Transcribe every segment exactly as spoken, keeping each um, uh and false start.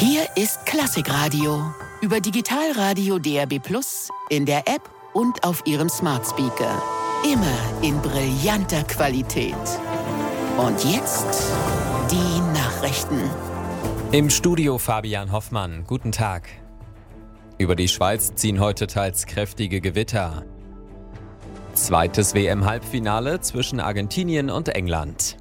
Hier ist Klassikradio über Digitalradio D A B plus, in der App und auf Ihrem Smart Speaker. Immer in brillanter Qualität. Und jetzt die Nachrichten. Im Studio Fabian Hoffmann. Guten Tag. Über die Schweiz ziehen heute teils kräftige Gewitter. Zweites W M-Halbfinale zwischen Argentinien und England.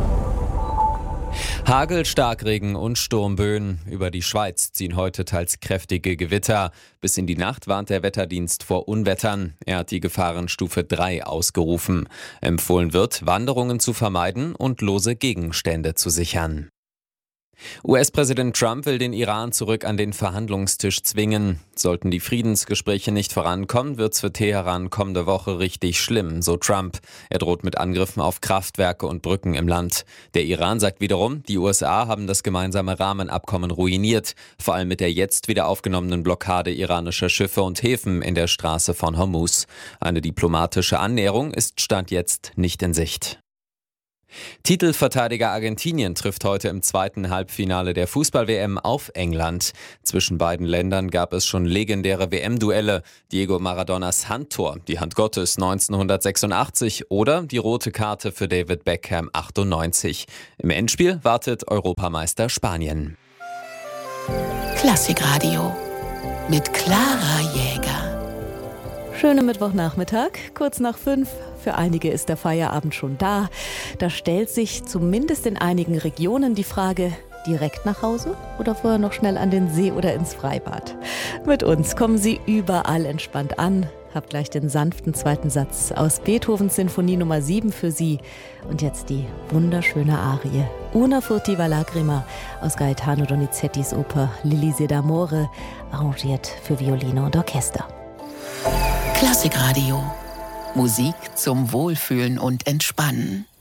Hagel, Starkregen und Sturmböen. Über die Schweiz ziehen heute teils kräftige Gewitter. Bis in die Nacht warnt der Wetterdienst vor Unwettern. Er hat die Gefahrenstufe drei ausgerufen. Empfohlen wird, Wanderungen zu vermeiden und lose Gegenstände zu sichern. U S-Präsident Trump will den Iran zurück an den Verhandlungstisch zwingen. Sollten die Friedensgespräche nicht vorankommen, wird's für Teheran kommende Woche richtig schlimm, so Trump. Er droht mit Angriffen auf Kraftwerke und Brücken im Land. Der Iran sagt wiederum, die U S A haben das gemeinsame Rahmenabkommen ruiniert, vor allem mit der jetzt wieder aufgenommenen Blockade iranischer Schiffe und Häfen in der Straße von Hormuz. Eine diplomatische Annäherung ist Stand jetzt nicht in Sicht. Titelverteidiger Argentinien trifft heute im zweiten Halbfinale der Fußball-W M auf England. Zwischen beiden Ländern gab es schon legendäre W M-Duelle. Diego Maradonas Handtor, die Hand Gottes neunzehnhundertsechsundachtzig oder die rote Karte für David Beckham achtundneunzig. Im Endspiel wartet Europameister Spanien. Klassikradio mit Clara Jäger. Schöner Mittwochnachmittag, kurz nach fünf. Für einige ist der Feierabend schon da. Da stellt sich zumindest in einigen Regionen die Frage, direkt nach Hause oder vorher noch schnell an den See oder ins Freibad? Mit uns kommen Sie überall entspannt an. Hab gleich den sanften zweiten Satz aus Beethovens Sinfonie Nummer sieben für Sie. Und jetzt die wunderschöne Arie Una furtiva lagrima aus Gaetano Donizettis Oper L'Élysée d'Amore, arrangiert für Violine und Orchester. Klassikradio. Musik zum Wohlfühlen und Entspannen.